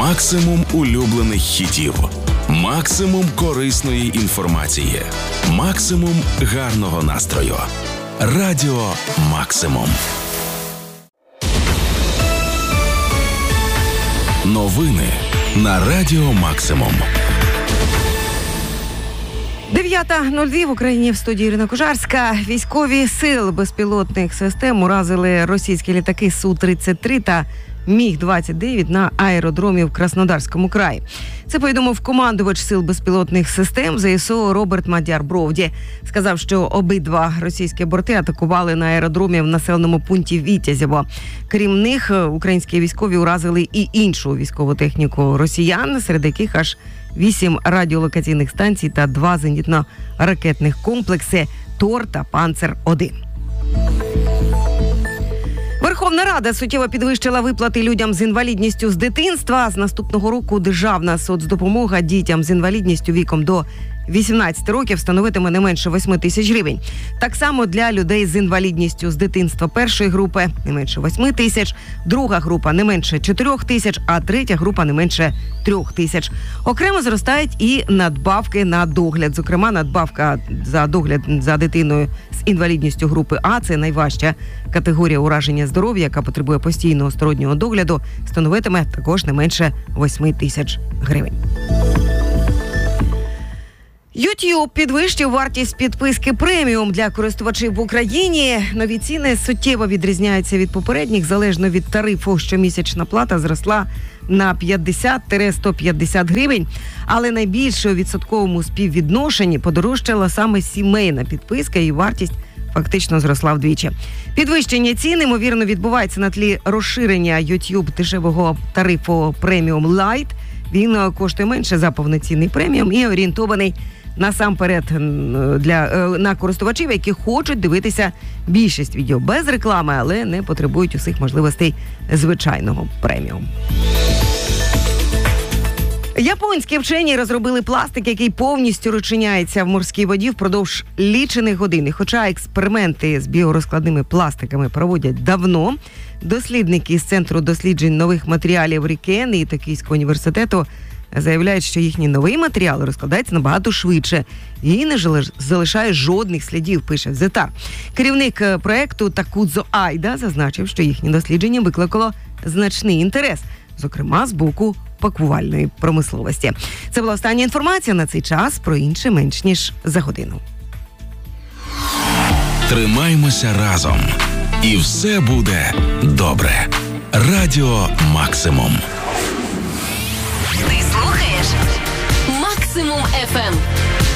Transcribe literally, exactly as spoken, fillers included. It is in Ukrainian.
Максимум улюблених хітів. Максимум корисної інформації. Максимум гарного настрою. Радіо Максимум. Новини на Радіо Максимум. дев'ята нуль два в Україні, в студії Ірина Кожарська. Військові сил безпілотних систем уразили російські літаки Су тридцять три та Міг двадцять дев'ять на аеродромі в Краснодарському краї. Це повідомив командувач сил безпілотних систем ЗСУ Роберт Мадяр-Бровді. Сказав, що обидва російські борти атакували на аеродромі в населеному пункті Вітязєво. Крім них, українські військові уразили і іншу військову техніку росіян, серед яких аж вісім радіолокаційних станцій та два зенітно-ракетних комплекси «Тор» та «Панцер один». Верховна Рада суттєво підвищила виплати людям з інвалідністю з дитинства. З наступного року державна соцдопомога дітям з інвалідністю віком до вісімнадцяти років становитиме не менше восьми тисяч гривень. Так само для людей з інвалідністю з дитинства першої групи не менше восьми тисяч, друга група не менше чотирьох тисяч, а третя група не менше трьох тисяч. Окремо зростають і надбавки на догляд. Зокрема, надбавка за догляд за дитиною з інвалідністю групи А – це найважча категорія ураження здоров'я, яка потребує постійного стороннього догляду, становитиме також не менше восьми тисяч гривень. YouTube підвищив вартість підписки преміум для користувачів в Україні. Нові ціни суттєво відрізняються від попередніх. Залежно від тарифу, щомісячна плата зросла на п'ятдесят - сто п'ятдесят гривень. Але найбільше у відсотковому співвідношенні подорожчала саме сімейна підписка, і вартість фактично зросла вдвічі. Підвищення цін, ймовірно, відбувається на тлі розширення YouTube дешевого тарифу преміум Lite. Він коштує менше за повноцінний преміум і орієнтований насамперед для, на користувачів, які хочуть дивитися більшість відео без реклами, але не потребують усіх можливостей звичайного преміум. Японські вчені розробили пластик, який повністю розчиняється в морській воді впродовж лічених годин. І хоча експерименти з біорозкладними пластиками проводять давно, дослідники з Центру досліджень нових матеріалів Рікен і Токійського університету заявляють, що їхній новий матеріал розкладається набагато швидше і не залишає жодних слідів, пише Зетар. Керівник проекту Такудзо Айда зазначив, що їхнє дослідження викликало значний інтерес, зокрема з боку пакувальної промисловості. Це була остання інформація на цей час, про інше менш ніж за годину. Тримаймося разом, і все буде добре. Радіо Максимум. Ти слухаєш Максимум еф ем.